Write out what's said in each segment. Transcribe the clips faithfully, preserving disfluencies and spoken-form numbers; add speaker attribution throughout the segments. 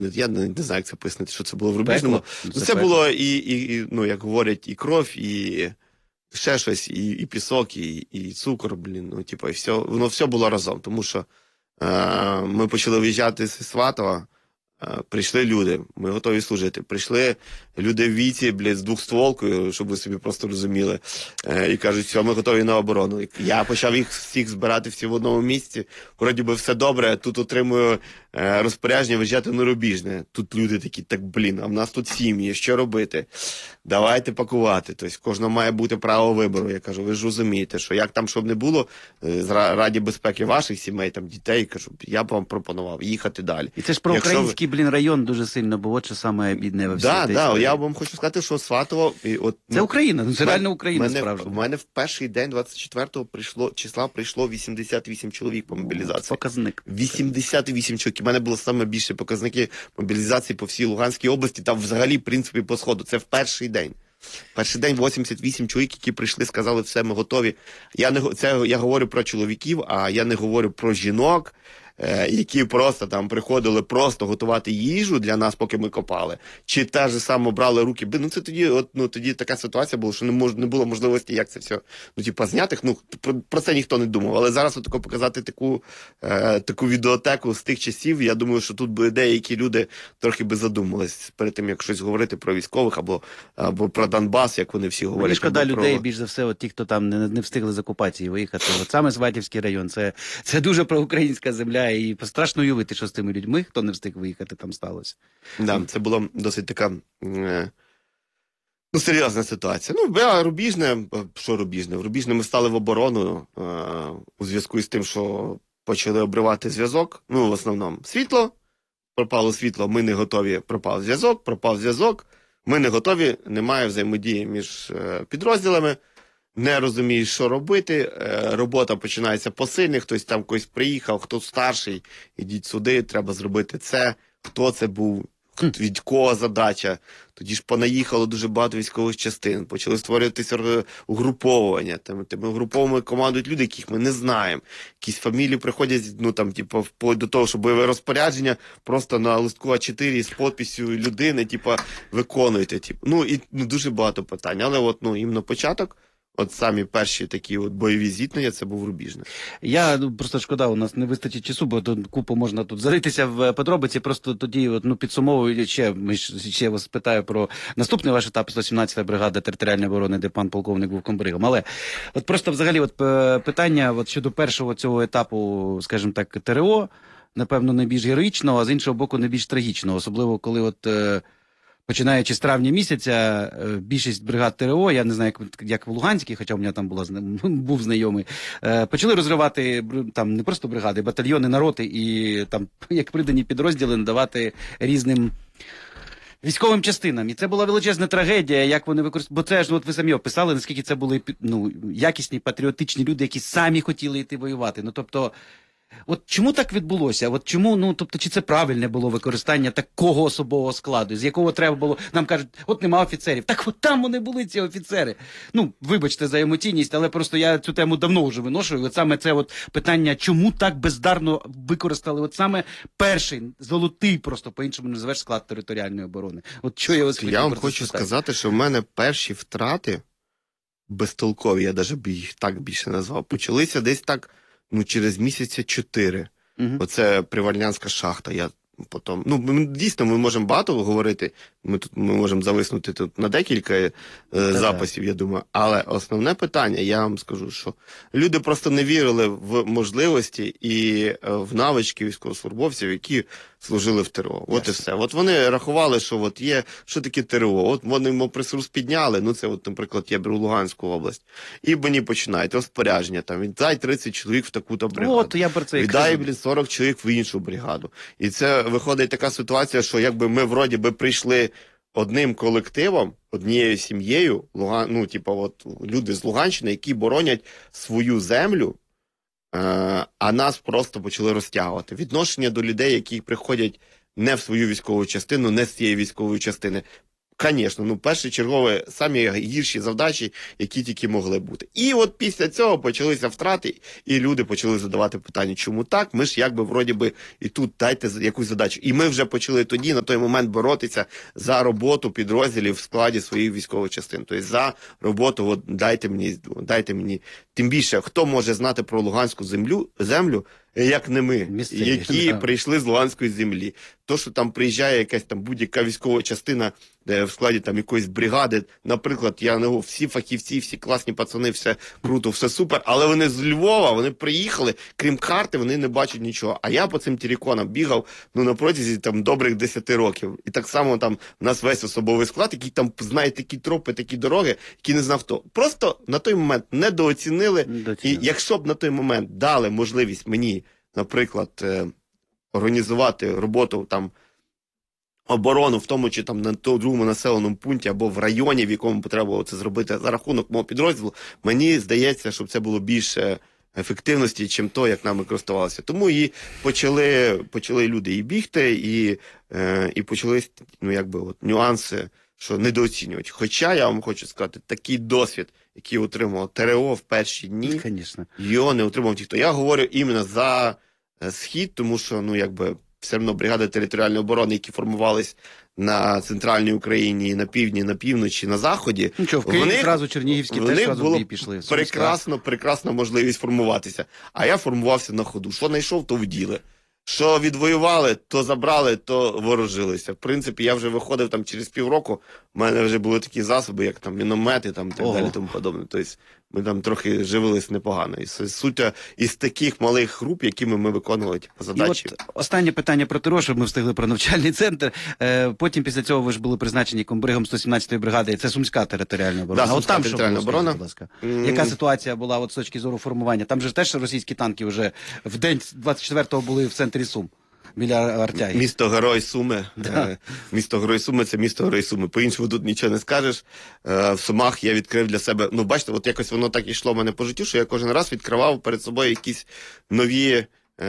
Speaker 1: Я не, не знаю, як це пояснити, що це було в Рубіжному. Це, це було і, і, і, ну, як говорять, і кров, і ще щось, і, і пісок, і, і цукор, блін, ну, типу, і все, воно все було разом, тому що е, ми почали виїжджати з Сватова, е, прийшли люди, ми готові служити, прийшли люди в віці, блядь, з двохстволкою, щоб ви собі просто розуміли, е, і кажуть, все, ми готові на оборону. Я почав їх всіх збирати всі в одному місці, вроді би все добре, тут отримую е, розпорядження виїжджати на Рубіжне. Тут люди такі, так, блін, а в нас тут сім'ї, що робити? Давайте пакувати. Тобто, кожного має бути право вибору. Я кажу, ви ж розумієте, що як там, щоб не було, раді безпеки ваших сімей, там, дітей, кажу, я б вам пропонував їхати далі.
Speaker 2: І це ж про Якщо український, ви... блін, район дуже сильно було, що саме бідне во всій
Speaker 1: да, да, історії. Я вам хочу сказати, що Сватово... І от,
Speaker 2: це ну, Україна, ну, це реально Україна
Speaker 1: мене,
Speaker 2: справжня.
Speaker 1: У мене в перший день, двадцять четвертого прийшло, числа, прийшло вісімдесят вісім чоловік по мобілізації.
Speaker 2: Показник.
Speaker 1: вісімдесят вісім чоловік. У мене було саме більше показники мобілізації по всій Луганській області, там взагалі, в принципі, по Сходу. Це в перший день. Перший день вісімдесят вісім чоловік, які прийшли, сказали, все, ми готові. Я не це я говорю про чоловіків, а я не говорю про жінок, е, які просто там приходили просто готувати їжу для нас, поки ми копали. Чи те ж саме брали руки. Ну це тоді, от ну тоді така ситуація була, що не мож, не було можливості, як це все, ну типа зняти. Ну про, про це ніхто не думав. Але зараз от тако показати таку е, таку відеотеку з тих часів. Я думаю, що тут би деякі люди трохи би задумались перед тим, як щось говорити про військових або або про Донбас, як вони всі говорять.
Speaker 2: Мені шкода людей, про... більш за все, от ті, хто там не, не встигли з окупації виїхати. От саме Сватівський район, це, це дуже проукраїнська земля, і страшно уявити, що з тими людьми, хто не встиг виїхати, там сталося.
Speaker 1: Да, це була досить така е, ну, серйозна ситуація. Ну, а Рубіжне, що Рубіжне? В Рубіжне ми стали в оборону е, у зв'язку з тим, що почали обривати зв'язок. Ну, в основному світло, пропало світло, ми не готові, пропав зв'язок, пропав зв'язок. Ми не готові, немає взаємодії між е, підрозділами, не розумієш, що робити, е, робота починається посильно, хтось там когось приїхав, хто старший, ідіть сюди, треба зробити це, хто це був, від кого задача. Тоді ж понаїхало дуже багато військових частин, почали створюватися угруповування, там, тими угруповими командують люди, яких ми не знаємо. Якісь фамілії приходять, ну там, типу, вплоть до того, що бойове розпорядження просто на листку А чотири з підписю людини, типу, виконуєте. Типу. Ну, і ну, дуже багато питань. Але от, ну, іменно початок, от самі перші такі от бойові зіткнення, це був Рубіжне.
Speaker 2: Я, ну, просто шкода, у нас не вистачить часу, бо тут купу можна тут заритися в подробиці, просто тоді, от, ну, підсумовую ще, ми ще вас питаю про наступний ваш етап, сто сімнадцята бригада територіальної оборони, де пан полковник був комбригом. Але от просто взагалі от питання от щодо першого цього етапу, скажімо так, ТРО, напевно, найбільш героїчного, а з іншого боку, найбільш трагічного, особливо коли от... Починаючи з травня місяця, більшість бригад ТРО, я не знаю, як, як в Луганській, хоча у мене там була, був знайомий, почали розривати там не просто бригади, батальйони, народи і там, як придані підрозділи, надавати різним військовим частинам. І це була величезна трагедія, як вони використовували. Бо це ж, ну, от ви самі описали, наскільки це були, ну, якісні, патріотичні люди, які самі хотіли йти воювати. Ну, тобто, от чому так відбулося? От чому, ну, тобто, чи це правильне було використання такого особового складу, з якого треба було, нам кажуть, от нема офіцерів. Так от там вони були, ці офіцери. Ну, вибачте за емоційність, але просто я цю тему давно вже виношую. От саме це от питання, чому так бездарно використали от саме перший, золотий, просто по-іншому не називаєш, склад територіальної оборони. От що я вас
Speaker 1: Я вам хочу сказати, сказати, що в мене перші втрати безтолкові, я навіть б їх так більше назвав, почалися десь так, ну, через місяця чотири. Uh-huh. Оце Привальнянська шахта. Я потім, ну, ми, дійсно, ми можемо багато говорити, ми тут ми можемо зависнути тут на декілька е, записів, я думаю. Але основне питання, я вам скажу, що люди просто не вірили в можливості і е, в навички військовослужбовців, які служили в ТРО. От yes. і все. От вони рахували, що от є, що таке ТРО. От вони йому пресурс підняли, ну це, от, наприклад, я беру Луганську область. І мені починають розпорядження, там, віддай тридцять чоловік в таку-то бригаду.
Speaker 2: От, я про це
Speaker 1: віддай, блін, сорок чоловік в іншу бригаду. І це виходить така ситуація, що якби ми вроді би прийшли одним колективом, однією сім'єю, Луган, ну, типу, от люди з Луганщини, які боронять свою землю, а нас просто почали розтягувати. Відношення до людей, які приходять не в свою військову частину, не з цієї військової частини. Звісно, ну першочергове, самі гірші завдачі, які тільки могли бути. І от після цього почалися втрати, і люди почали задавати питання, чому так? Ми ж якби вроді би і тут дайте якусь задачу. І ми вже почали тоді на той момент боротися за роботу підрозділів в складі своїх військових частин. Тобто за роботу, от дайте мені, дайте мені. Тим більше, хто може знати про Луганську землю, землю, як не ми,
Speaker 2: Місцеві,
Speaker 1: які
Speaker 2: да.
Speaker 1: прийшли з Луганської землі. То, що там приїжджає якась там будь-яка військова частина де в складі там якоїсь бригади, наприклад, я не говорю, всі фахівці, всі класні пацани, все круто, все супер, але вони з Львова, вони приїхали, крім карти, вони не бачать нічого. А я по цим тіріконам бігав, ну, на протязі там добрих десяти років. І так само там у нас весь особовий склад, який там знає такі тропи, такі дороги, які не знав хто. Просто на той момент недооцінили. І якщо б на той момент дали можливість мені, наприклад, е, організувати роботу там оборону в тому, чи там на другому населеному пункті або в районі, в якому потрібно було це зробити за рахунок мого підрозділу, мені здається, щоб це було більше ефективності, чим то, як нами користувалися. Тому і почали, почали люди і бігти, і, е, і почались, ну, якби, от, нюанси, що недооцінювати. Хоча, я вам хочу сказати, такий досвід, який отримав ТРО в перші дні,
Speaker 2: Конечно.
Speaker 1: його не отримав ніхто. Я говорю іменно за Схід, тому що, ну, якби, все одно бригади територіальної оборони, які формувались на центральній Україні, на півдні, на півночі, на заході.
Speaker 2: Ну що, в Києві одразу Чернігівські теж одразу в бій пішли.
Speaker 1: Прекрасно, прекрасна можливість формуватися. А я формувався на ходу. Що знайшов, то вділи. Що відвоювали, то забрали, то ворожилися. В принципі, я вже виходив там через півроку, в мене вже були такі засоби, як там міномети, там, і так
Speaker 2: Ого.
Speaker 1: далі, тому подобне. Тобто ми там трохи живились непогано. І це суть із таких малих груп, якими ми виконували типу, задачі.
Speaker 2: І от останнє питання про ТРО, щоб ми встигли про навчальний центр. Е, потім після цього ви ж були призначені комбригом сто сімнадцятої бригади. Це Сумська територіальна оборона.
Speaker 1: Да,
Speaker 2: а от
Speaker 1: Сумська
Speaker 2: там що
Speaker 1: територіальна
Speaker 2: було,
Speaker 1: оборона.
Speaker 2: скажіть, будь ласка? Яка ситуація була от з точки зору формування? Там же ж теж російські танки вже в день двадцять четвертого були в центрі Сум. Біля Артяї.
Speaker 1: Місто Герой Суми.
Speaker 2: Да.
Speaker 1: Е, Місто Герой Суми – це місто Герой Суми. По-іншому тут нічого не скажеш. Е, В Сумах я відкрив для себе, ну бачите, от якось воно так йшло в мене по життю, що я кожен раз відкривав перед собою якісь нові,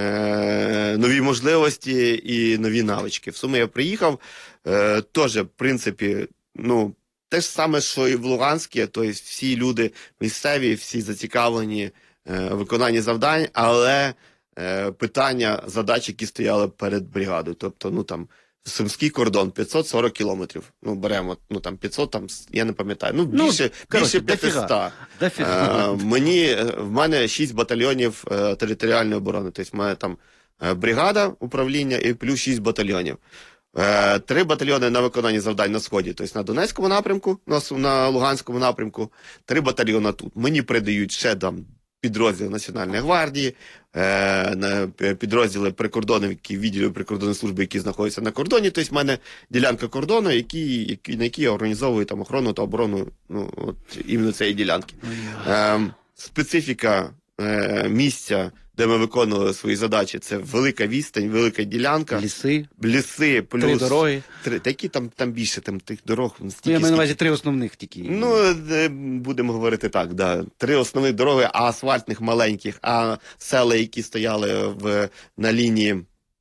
Speaker 1: е, нові можливості і нові навички. В Суми я приїхав, е, теж, в принципі, ну, те ж саме, що і в Луганську, тобто всі люди місцеві, всі зацікавлені е, в виконанні завдань, але питання, задач, які стояли перед бригадою. Тобто, ну там, Сумський кордон, п'ятсот сорок кілометрів. Ну, беремо, ну там, п'ятсот, там, я не пам'ятаю, ну, більше,
Speaker 2: ну,
Speaker 1: більше п'ятсот. Е, мені, в мене шість батальйонів е, територіальної оборони. Тобто, в мене там е, бригада управління і плюс шість батальйонів. Е, три батальйони на виконанні завдань на Сході, тобто на Донецькому напрямку, на, на Луганському напрямку, три батальйони тут. Мені передають ще там підрозділи Національної гвардії, е, підрозділи прикордонів, які відділи прикордонної служби, які знаходяться на кордоні. Тобто в мене ділянка кордону, які, які, на якій я організовую там охорону та оборону, ну, от, іменно цієї ділянки. Е, специфіка е, місця, де ми виконували свої задачі, це велика відстань, велика ділянка.
Speaker 2: Ліси.
Speaker 1: Ліси, плюс...
Speaker 2: Три дороги.
Speaker 1: Три, такі там, там більше, там тих дорог. Стільки,
Speaker 2: Ну, я маю на увазі
Speaker 1: скільки...
Speaker 2: три основних тільки.
Speaker 1: Ну, будемо говорити так, да. Три основних дороги, а асфальтних маленьких, а села, які стояли в, на лінії,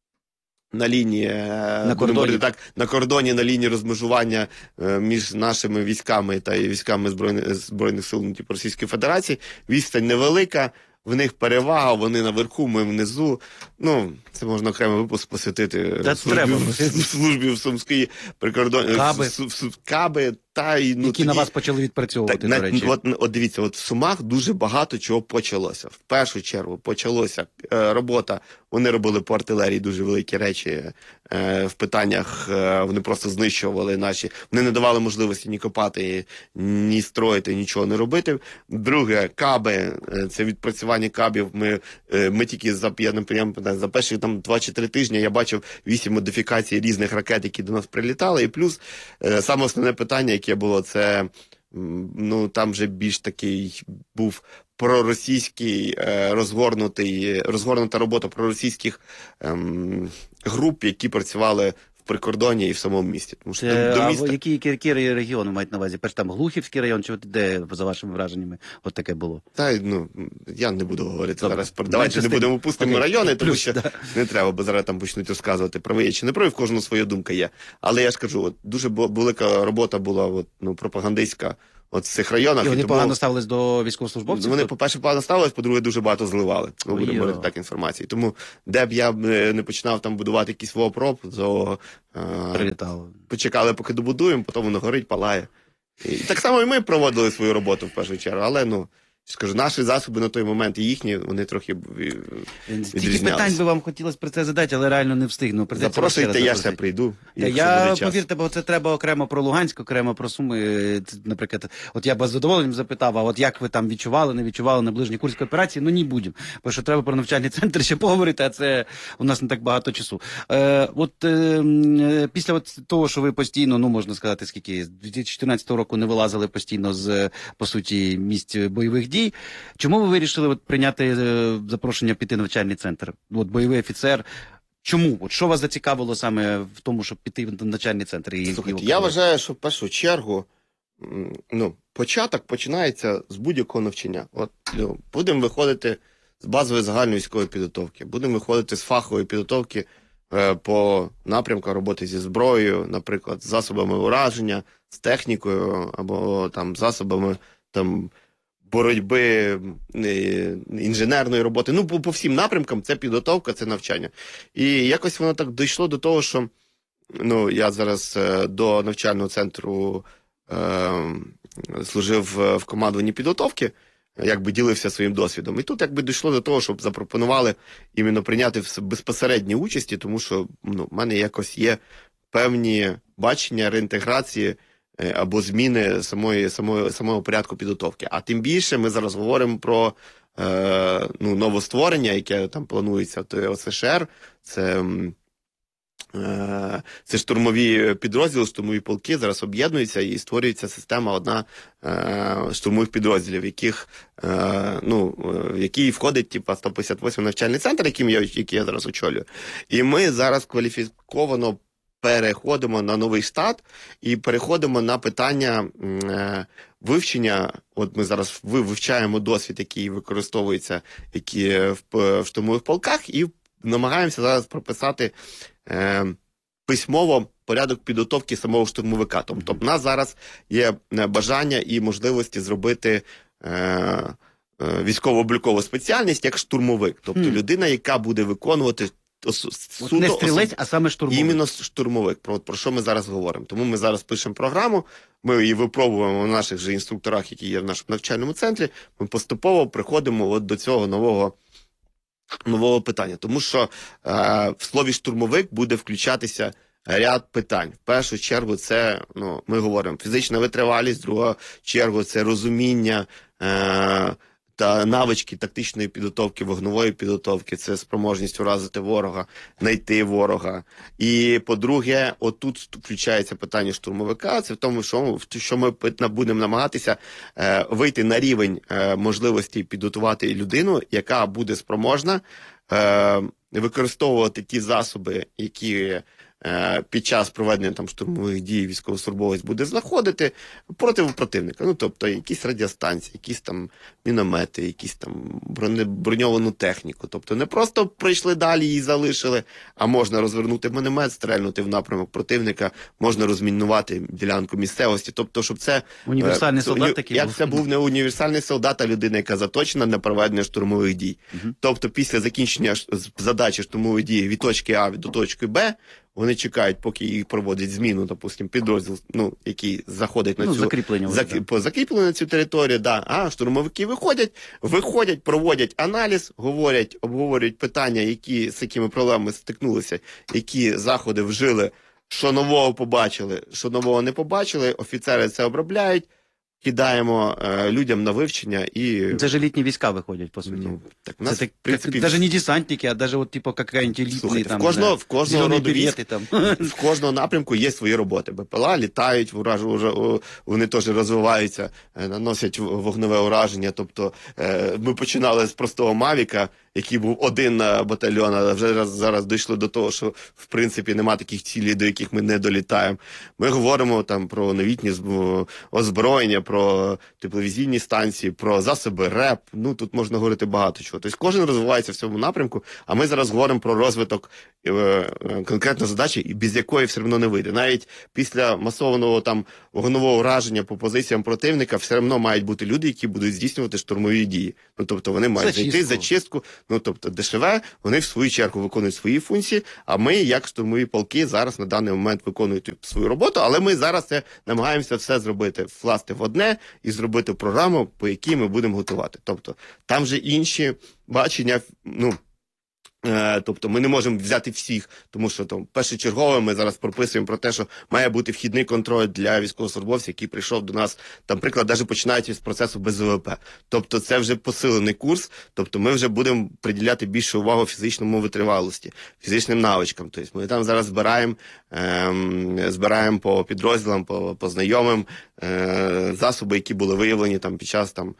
Speaker 1: на лінії,
Speaker 2: на
Speaker 1: будемо
Speaker 2: кордоні.
Speaker 1: так, на кордоні, на лінії розмежування між нашими військами та військами Збройних, Збройних сил ну, типу, Російської Федерації, відстань невелика, в них перевага, вони наверху, ми внизу. Ну, це можна окремо випуск посвятити
Speaker 2: Та
Speaker 1: службі,
Speaker 2: треба.
Speaker 1: в, службі в Сумській прикордонні.
Speaker 2: Каби.
Speaker 1: В, в, в, каби, та, і, ну,
Speaker 2: які
Speaker 1: тоді...
Speaker 2: на вас почали відпрацьовувати,
Speaker 1: Так,
Speaker 2: до
Speaker 1: на,
Speaker 2: речі.
Speaker 1: от, от дивіться, от в Сумах дуже багато чого почалося. В першу чергу почалося е, робота, вони робили по артилерії дуже великі речі е, в питаннях, е, вони просто знищували наші, вони не давали можливості ні копати, ні строїти, нічого не робити. Друге, каби, е, це відпрацювання кабів, ми, е, ми тільки за, я не пам'ятаю, за перші там два чи три тижні я бачив вісім модифікацій різних ракет, які до нас прилітали, і плюс е, саме основне питання, яке було, це ну там вже більш такий був проросійський е, розгорнутий, розгорнута робота проросійських ем, груп, які працювали в прикордонні і в самому місті. Тому що
Speaker 2: Це,
Speaker 1: до, до
Speaker 2: а
Speaker 1: міста...
Speaker 2: які, які регіони мають на увазі? Перш там Глухівський район, чи от де, за вашими враженнями, от таке було?
Speaker 1: Та, ну, я не буду говорити
Speaker 2: Добре.
Speaker 1: зараз. Про... Давайте
Speaker 2: Менше
Speaker 1: не
Speaker 2: з тим.
Speaker 1: будемо пустимо
Speaker 2: Окей.
Speaker 1: райони, тому
Speaker 2: Плюс,
Speaker 1: що
Speaker 2: да.
Speaker 1: не треба, бо зараз там почнуть розказувати, правий є чи не правий, в кожного своя думка є. Але я ж кажу, от, дуже бу- велика робота була от, ну, пропагандистська от, в цих районах.
Speaker 2: І вони
Speaker 1: тому...
Speaker 2: погано ставились до військовослужбовців?
Speaker 1: Вони,
Speaker 2: Тут?
Speaker 1: по-перше, погано ставились, по-друге, дуже багато зливали. Ми
Speaker 2: Ой,
Speaker 1: будемо
Speaker 2: йо.
Speaker 1: говорити так інформації. Тому, де б я е, не починав там будувати якийсь вопроп, то е,
Speaker 2: Прилітало.
Speaker 1: почекали, поки добудуємо, потім воно горить, палає. І так само і ми проводили свою роботу в першу чергу, але ну. Скажу, наші засоби на той момент і їхні, вони трохи е,
Speaker 2: Стільки
Speaker 1: відрізнялись.
Speaker 2: питань би вам хотілося про це задати, але реально не встигну. Придеться вас ще
Speaker 1: Запрошуйте,
Speaker 2: раз
Speaker 1: я ще
Speaker 2: запросити.
Speaker 1: прийду.
Speaker 2: Та
Speaker 1: якщо
Speaker 2: я,
Speaker 1: буде час.
Speaker 2: повірте, бо це треба окремо про Луганськ, окремо про Суми. Це, наприклад, от я б вас з задоволенням запитав, а от як ви там відчували, не відчували на ближній Курській операції? Ну, не будемо. Бо що треба про навчальний центр ще поговорити, а це у нас не так багато часу. Е, от е, м, після от того, що ви постійно, ну, можна сказати, скільки, з дві тисячі чотирнадцятого року не вилазили постійно з, по суті, місць бойових дій, чому ви вирішили от, прийняти е, запрошення піти в навчальний центр? От бойовий офіцер. Чому? От що вас зацікавило саме в тому, щоб піти в навчальний центр? І,
Speaker 1: Слухайте,
Speaker 2: і
Speaker 1: я вважаю, що в першу чергу м, ну, початок починається з будь-якого навчання. От, ну, будемо виходити з базової загальної військової підготовки, будемо виходити з фахової підготовки е, по напрямку роботи зі зброєю, наприклад, з засобами ураження, з технікою або там засобами там боротьби, е, інженерної роботи. Ну, по, по всім напрямкам це підготовка, це навчання. І якось воно так дійшло до того, що ну, я зараз е, до навчального центру е, служив в, в командуванні підготовки, якби ділився своїм досвідом. І тут якби дійшло до того, щоб запропонували іменно прийняти в безпосередній участі, тому що ну, в мене якось є певні бачення реінтеграції е, або зміни самої, самої, самого порядку підготовки. А тим більше ми зараз говоримо про е, ну, новостворення, яке там планується, то О С Ш Р, це... м, Е, Це штурмові підрозділи, штурмові полки зараз об'єднуються і створюється система одна е, штурмових підрозділів, в яких е, ну, е, в який входить типа сто п'ятдесят восьмий навчальний центр, яким я, який я зараз очолюю. І ми зараз кваліфіковано переходимо на новий штат і переходимо на питання е, вивчення. От ми зараз вивчаємо досвід, який використовується які в, в штурмових полках, і намагаємося зараз прописати е, письмово порядок підготовки самого штурмовика. Тобто в нас зараз є бажання і можливості зробити е, е, військово-облікову спеціальність як штурмовик. Тобто
Speaker 2: Хм.
Speaker 1: людина, яка буде виконувати
Speaker 2: От
Speaker 1: суто
Speaker 2: не стрілець,
Speaker 1: особ-
Speaker 2: а саме штурмовик.
Speaker 1: іменно штурмовик. Про, про що ми зараз говоримо. Тому ми зараз пишемо програму, ми її випробуємо на наших же інструкторах, які є в нашому навчальному центрі. Ми поступово приходимо от до цього нового нового питання, тому що е, в слові штурмовик буде включатися ряд питань. В першу чергу це, ну, ми говоримо, фізична витривалість, в другу чергу це розуміння е, та навички тактичної підготовки, вогневої підготовки, це спроможність уразити ворога, знайти ворога. І по-друге, отут включається питання штурмовика, це в тому, що, що ми будемо намагатися е, вийти на рівень е, можливості підготувати людину, яка буде спроможна е, використовувати ті засоби, які е, під час проведення там штурмових дій військовослужбовець буде знаходити проти противника. Ну, тобто якісь радіостанції, якісь там міномети, якісь там броне, броньовану техніку. Тобто не просто прийшли далі і залишили, а можна розвернути міномет, стрельнути в напрямок противника, можна розмінувати ділянку місцевості. Тобто, щоб це...
Speaker 2: Універсальний
Speaker 1: е,
Speaker 2: солдат
Speaker 1: лю-
Speaker 2: такий
Speaker 1: Як
Speaker 2: був.
Speaker 1: це був не універсальний солдат, а людина, яка заточена на проведення штурмових дій.
Speaker 2: Мгм.
Speaker 1: Тобто після закінчення ш- з- задачі штурмової дії від точки А до точки Б, вони чекають, поки їх проводять зміну, допустим, підрозділ, ну, який заходить на
Speaker 2: Ну,
Speaker 1: цю
Speaker 2: закріплення.
Speaker 1: зак...
Speaker 2: да.
Speaker 1: по закріпленню на цю територію, да. А штурмовики виходять, виходять, проводять аналіз, говорять, обговорюють питання, які з якими проблемами стикнулися, які заходи вжили, що нового побачили, що нового не побачили. Офіцери це обробляють, кидаємо е, людям на вивчення і
Speaker 2: Це ж елітні війська виходять, по суті.
Speaker 1: ну, так у
Speaker 2: Це
Speaker 1: нас
Speaker 2: так,
Speaker 1: в принципі
Speaker 2: даже не десантники, а даже вот типа какая-нибудь елітний
Speaker 1: Слухайте,
Speaker 2: там,
Speaker 1: в кожного,
Speaker 2: да,
Speaker 1: в кожного
Speaker 2: зелені
Speaker 1: роду військ,
Speaker 2: берети там.
Speaker 1: в кожного напрямку є свої роботи. БПЛА літають, ураж, ура- вони теж розвиваються, е, наносять вогневе ураження. Тобто е, ми починали з простого Мавіка, який був один на батальйон, але вже раз, зараз дійшли до того, що в принципі нема таких цілей, до яких ми не долітаємо. Ми говоримо там про новітні озброєння, про тепловізійні станції, про засоби РЕП. Ну тут можна говорити багато чого. Тобто кожен розвивається в цьому напрямку, а ми зараз говоримо про розвиток е, конкретно задачі, без якої все одно не вийде. Навіть після масованого там вогневого враження по позиціям противника все одно мають бути люди, які будуть здійснювати штурмові дії. Ну тобто вони мають
Speaker 2: Зачистку.
Speaker 1: зайти зачистку. Ну тобто ДШВ, вони в свою чергу виконують свої функції, а ми, як штурмові полки, зараз на даний момент виконують свою роботу, але ми зараз це намагаємося все зробити, вкласти в одне і зробити програму, по якій ми будемо готувати. Тобто там же інші бачення, ну, Е, тобто ми не можемо взяти всіх, тому що там першочергово ми зараз прописуємо про те, що має бути вхідний контроль для військовослужбовця, який прийшов до нас, там, приклад, навіть починаючи з процесу без ВВП. Тобто це вже посилений курс, тобто ми вже будемо приділяти більше увагу фізичному витривалості, фізичним навичкам. Тобто ми там зараз збираємо, е, збираємо по підрозділам, по, по знайомим е, засоби, які були виявлені там під час там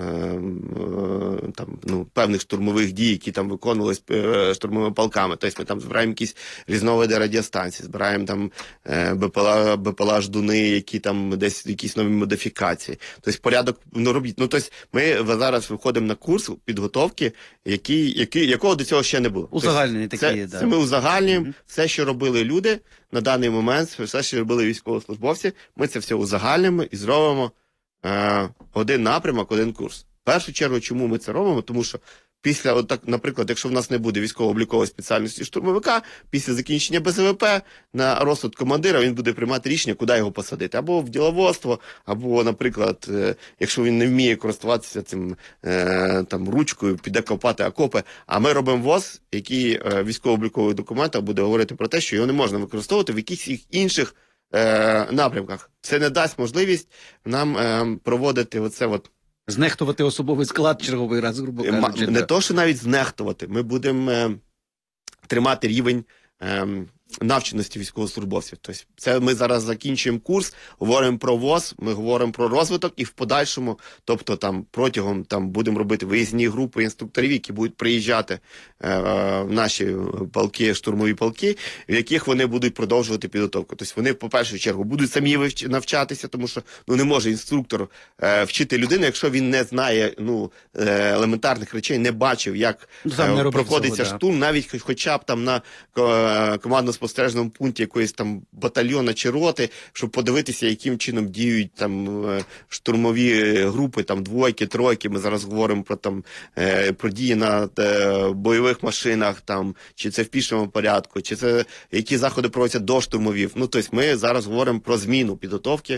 Speaker 1: там, ну, певних штурмових дій, які там виконувались штурмовими полками. Тобто ми там збираємо якісь різновиди радіостанцій, збираємо там БПЛА, БПЛА ждуни, які там десь якісь нові модифікації. Тобто порядок, ну, робіть. Ну, тобто ми зараз виходимо на курс підготовки, який, який, якого до цього ще не було.
Speaker 2: Узагальнені
Speaker 1: тобто,
Speaker 2: такі,
Speaker 1: це,
Speaker 2: да.
Speaker 1: це ми узагальнюємо
Speaker 2: Mm-hmm.
Speaker 1: все, що робили люди на даний момент, все, що робили військовослужбовці, ми це все узагальнюємо і зробимо Е, один напрямок, один курс. В першу чергу, чому ми це робимо? Тому що після, от так, наприклад, якщо в нас не буде військово-облікової спеціальності штурмовика, після закінчення БЗВП на розсуд командира він буде приймати рішення, куди його посадити. Або в діловодство, або, наприклад, е, якщо він не вміє користуватися цим е, там, ручкою, піде копати окопи. А ми робимо ВОЗ, який е, військово-обліковий документ буде говорити про те, що його не можна використовувати в якихось інших Е, напрямках. Це не дасть можливість нам е, проводити оце от...
Speaker 2: Знехтувати особовий склад черговий раз, грубо кажучи.
Speaker 1: Не то, що навіть знехтувати. Ми будемо е, тримати рівень е, навченості військовослужбовців. Тобто це ми зараз закінчуємо курс, говоримо про ВОЗ, ми говоримо про розвиток і в подальшому, тобто там протягом там будемо робити виїзні групи інструкторів, які будуть приїжджати е, в наші полки, штурмові полки, в яких вони будуть продовжувати підготовку. Тобто вони, по першу чергу, будуть самі вивч... навчатися, тому що ну, не може інструктор е, вчити людину, якщо він не знає ну, е, елементарних речей, не бачив, як
Speaker 2: ну,
Speaker 1: е, проходиться цього, штурм, да. Навіть хоча б там на е, командно спостережному пункті якоїсь там батальйона чи роти, щоб подивитися, яким чином діють там штурмові групи, там двойки, тройки. Ми зараз говоримо про там про дії на бойових машинах, там чи це в пішому порядку, чи це які заходи проводяться до штурмовів. Ну тобто ми зараз говоримо про зміну підготовки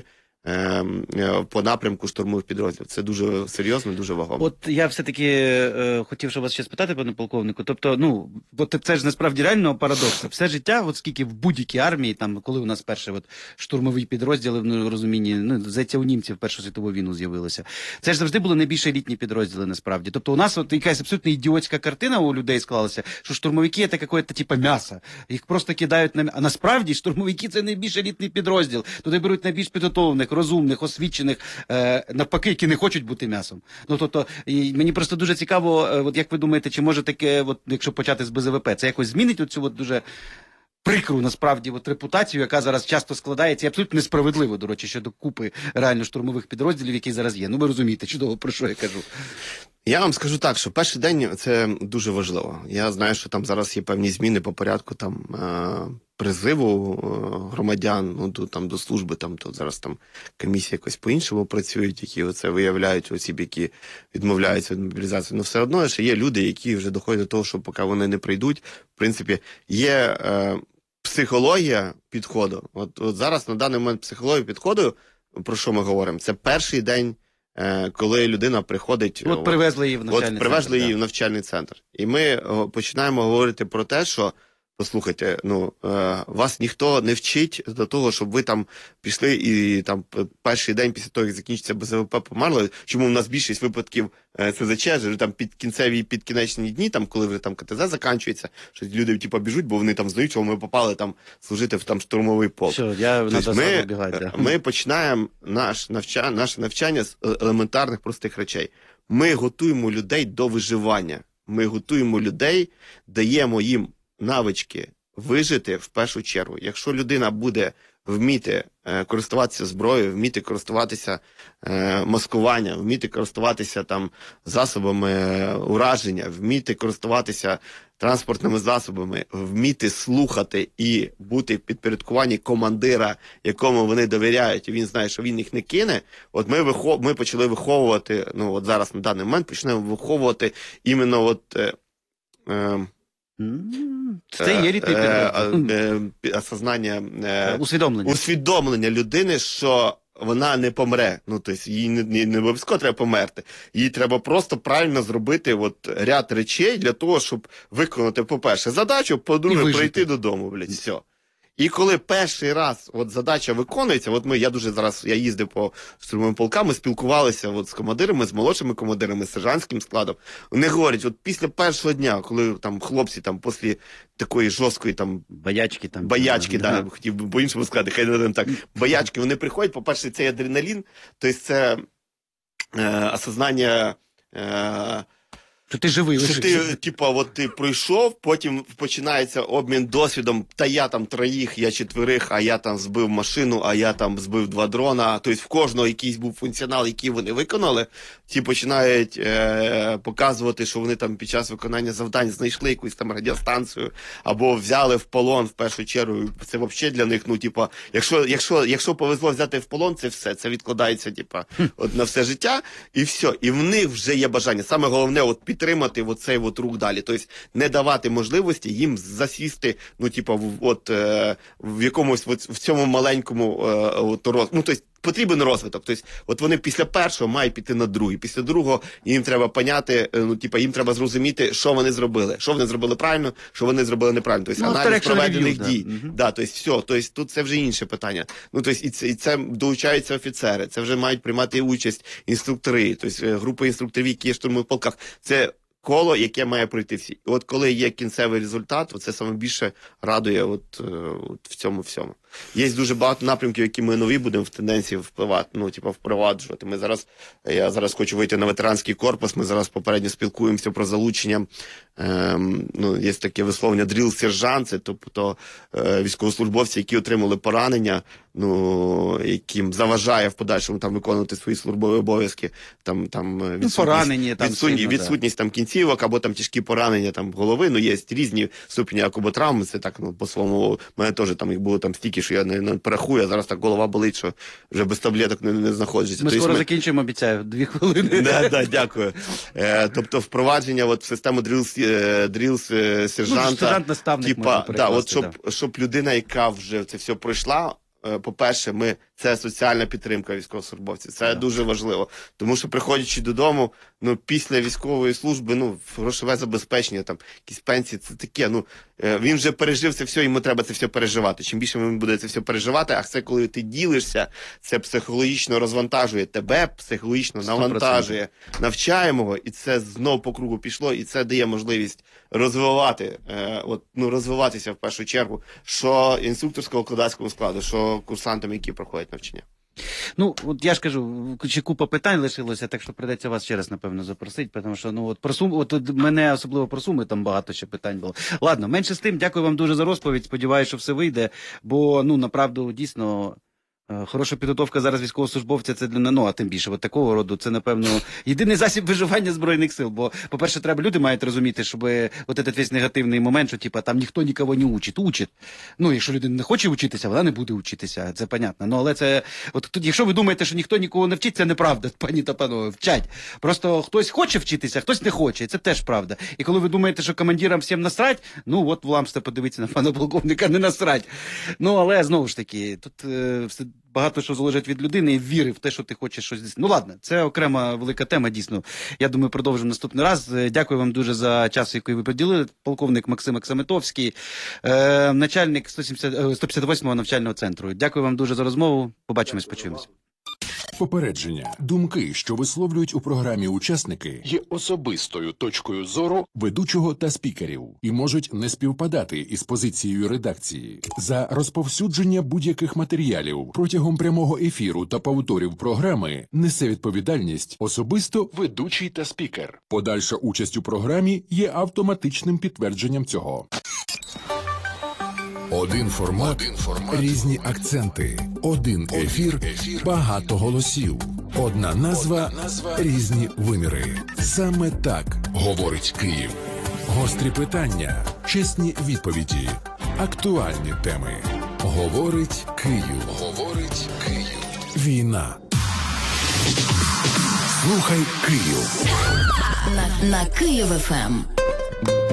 Speaker 1: по напрямку штурмових підрозділів. Це дуже серйозно, дуже вагомо.
Speaker 2: От я все-таки е, хотів, щоб вас ще спитати, пане полковнику. Тобто, ну, от це ж насправді реально парадокс. Все життя, от скільки в будь-якій армії, там, коли у нас перші от, штурмові підрозділи, в ну, розумінні, ну, здається, у німців Першу світову війну з'явилося. Це ж завжди були найбільш елітні підрозділи, насправді. Тобто у нас от якась абсолютно ідіотська картина у людей склалася, що штурмовики – це якесь, типу, м'ясо. Їх просто кидають на... А насправді штурмовики – це найбільш елітний підрозділ. Туди беруть найбільш підготовлених, розумних, освічених, е, навпаки, які не хочуть бути м'ясом. Ну, тобто, і мені просто дуже цікаво, е, от як ви думаєте, чи може таке, от, якщо почати з БЗВП, це якось змінить оцю от дуже прикру, насправді, от репутацію, яка зараз часто складається, і абсолютно несправедливо, до речі, щодо купи реально штурмових підрозділів, які зараз є. Ну, ви розумієте чудово, про що я кажу.
Speaker 1: Я вам скажу так, що перший день це дуже важливо. Я знаю, що там зараз є певні зміни по порядку там призиву громадян, ну до там до служби, там то зараз там комісії якось по-іншому працюють, які оце виявляють осіб, які відмовляються від мобілізації. Ну все одно ще є люди, які вже доходять до того, що поки вони не прийдуть, в принципі, є е, психологія підходу. От, от зараз на даний момент психологія підходу, про що ми говоримо, це перший день, коли людина приходить...
Speaker 2: От привезли її в навчальний
Speaker 1: центр. От привезли
Speaker 2: центр,
Speaker 1: її
Speaker 2: да.
Speaker 1: в навчальний центр. І ми починаємо говорити про те, що, послухайте, ну, вас ніхто не вчить до того, щоб ви там пішли і там перший день після того, як закінчиться БЗВП, померли. Чому в нас більшість випадків СЗЧ, вже там під кінцеві, підкінечні дні, там, коли вже там КТЗ закінчується, що люди типу біжуть, бо вони там знають, що ми попали там служити в там штурмовий полк.
Speaker 2: Все, я
Speaker 1: тобто ми, бігати, да. ми починаємо наш навчання, наше навчання з елементарних простих речей. Ми готуємо людей до виживання. ми готуємо людей, даємо їм навички вижити в першу чергу. Якщо людина буде вміти е, користуватися зброєю, вміти користуватися е, маскуванням, вміти користуватися там засобами е, ураження, вміти користуватися транспортними засобами, вміти слухати і бути в підпорядкуванні командира, якому вони довіряють, і він знає, що він їх не кине. От ми вихов... ми почали виховувати, ну от зараз на даний момент почнемо виховувати іменно от е, е,
Speaker 2: М, Це є рідний
Speaker 1: е,
Speaker 2: підрозділ.
Speaker 1: е, е, осознання, е,
Speaker 2: Усвідомлення.
Speaker 1: усвідомлення людини, що вона не помре. Ну, тобто, їй не, не, не обов'язково треба померти. Їй треба просто правильно зробити от ряд речей для того, щоб виконати, по-перше, задачу,
Speaker 2: І
Speaker 1: по-друге,
Speaker 2: вижити.
Speaker 1: прийти додому, блядь, все. І коли перший раз от задача виконується, от ми, я дуже зараз, я їздив по штурмовим полкам, ми спілкувалися от з командирами, з молодшими командирами, з сержантським складом. Вони говорять, от після першого дня, коли там хлопці там після такої жорсткої там
Speaker 2: Боячки там.
Speaker 1: Боячки,
Speaker 2: да.
Speaker 1: да, хотів би по-іншому сказати, хай не так. Боячки, вони приходять, по-перше, цей адреналін, тобто це е, осознання, е,
Speaker 2: Що ти живий
Speaker 1: що
Speaker 2: лишився.
Speaker 1: ти, типа, от ти пройшов, потім починається обмін досвідом, та я там троїх, я четверих, а я там збив машину, а я там збив два дрона. Тобто в кожного якийсь був функціонал, який вони виконали. Ті починають е, показувати, що вони там під час виконання завдань знайшли якусь там радіостанцію, або взяли в полон в першу чергу. Це взагалі для них, ну, типа, якщо, якщо, якщо повезло взяти в полон, це все, це відкладається, типа, от на все життя, і все. І в них вже є бажання. Саме головне, от підтримати оцей от рух далі. Тобто не давати можливості їм засісти, ну, типа, в, от, е, в якомусь от, в цьому маленькому е, от, роз... ну, тобто, потрібен розвиток. Тобто, от вони після першого мають піти на другий. Після другого їм треба поняти, е, ну, типа, їм треба зрозуміти, що вони зробили. Що вони зробили правильно, що вони зробили неправильно. Тобто,
Speaker 2: Ну,
Speaker 1: аналіз
Speaker 2: correction
Speaker 1: проведених
Speaker 2: review,
Speaker 1: дій.
Speaker 2: да. Мгм.
Speaker 1: Да, тобто, все. Тобто, тут це вже інше питання. Ну, тобто, і це, і це долучаються офіцери. Це вже мають приймати участь інструктори. Тобто, е, групи інструкторів, які є в штурмових полках. Це коло, яке має пройти всі. І от коли є кінцевий результат, це саме більше радує от, е, от в цьому всьому. Є дуже багато напрямків, які ми нові будемо в тенденції впливати, ну, типу, впроваджувати. Ми зараз, я зараз хочу вийти на ветеранський корпус, ми зараз попередньо спілкуємося про залучення, ем, ну, є таке висловлення дріл-сержант, це тобто е, військовослужбовці, які отримали поранення, ну, яким заважає в подальшому там виконувати свої службові обов'язки, там, там відсутність,
Speaker 2: поранені, там,
Speaker 1: відсутність,
Speaker 2: сильно, да.
Speaker 1: відсутність там кінцівок, або там тяжкі поранення там голови, ну, є різні ступені акуботравми, це так, ну, по-своєму, мене теж там їх було там стільки, що я не, не порахую, а зараз так голова болить, що вже без таблеток не, не знаходжуся.
Speaker 2: Ми
Speaker 1: Тобто
Speaker 2: скоро
Speaker 1: ми-
Speaker 2: закінчимо, обіцяю, дві хвилини.
Speaker 1: Да, да, дякую. Е, тобто впровадження от в систему дрілс, е, дрілс е, сержанта,
Speaker 2: Ну, сержант-наставник можна
Speaker 1: типа, да, от
Speaker 2: перекласти,
Speaker 1: щоб, щоб людина, яка вже це все пройшла, е, по-перше, ми це соціальна підтримка військовослужбовців. Це
Speaker 2: Да.
Speaker 1: дуже важливо. Тому що, приходячи додому, ну, після військової служби, ну, грошове забезпечення, там, якісь пенсії, це таке, ну, е, він вже пережив це все, йому треба це все переживати. Чим більше він буде це все переживати, а це коли ти ділишся, це психологічно розвантажує тебе, психологічно
Speaker 2: сто процентів.
Speaker 1: навантажує навчаємого, і це знов по кругу пішло, і це дає можливість розвивати, е, от, ну, розвиватися в першу чергу, що інструкторського кладацького складу, що курсантам, які проходять навчання.
Speaker 2: Ну, от я ж кажу, ще купа питань лишилося, так що прийдеться вас ще раз, напевно, запросити, тому що, ну, от про Суми, от, от мене особливо про Суми, там багато ще питань було. Ладно, менше з тим, дякую вам дуже за розповідь, сподіваюся, що все вийде, бо, ну, направду, дійсно, е, хороша підготовка зараз військовослужбовця, це для, ну, а тим більше, от такого роду, це, напевно, єдиний засіб виживання Збройних сил, бо, по-перше, треба, люди мають розуміти, щоб от этот весь негативний момент, що, типа, там ніхто нікого не учить, учить. Ну, якщо людина не хоче вчитися, вона не буде вчитися, це понятно. Ну, але це, от тут, якщо ви думаєте, що ніхто нікого не вчить, це неправда, пані та панове, вчать. Просто хтось хоче вчитися, хтось не хоче, і це теж правда. І коли ви думаєте, що командирам всім насрать, ну, от вламсте подивіться на пана полковника, не насрать. Ну, але, знову ж таки, тут е, все багато що залежить від людини і віри в те, що ти хочеш щось дійсно. Ну, ладно, це окрема велика тема, дійсно. Я думаю, продовжимо наступний раз. Е, Дякую вам дуже за час, який ви поділили. Полковник Максим Аксаметовський, е, начальник сто сімдесят, е, сто п'ятдесят восьмого навчального центру. Дякую вам дуже за розмову. Побачимось, почуємось.
Speaker 3: Попередження. Думки, що висловлюють у програмі учасники, є особистою точкою зору ведучого та спікерів і можуть не співпадати із позицією редакції. За розповсюдження будь-яких матеріалів протягом прямого ефіру та повторів програми несе відповідальність особисто ведучий та спікер. Подальша участь у програмі є автоматичним підтвердженням цього. Один формат, Один формат, різні акценти, один ефір, ефір, багато голосів, одна назва, назва, різні виміри. Саме так говорить Київ. Гострі питання, чесні відповіді, актуальні теми. Говорить Київ. Говорить Київ. Війна. Слухай Київ.
Speaker 4: На, на Київ еф ем.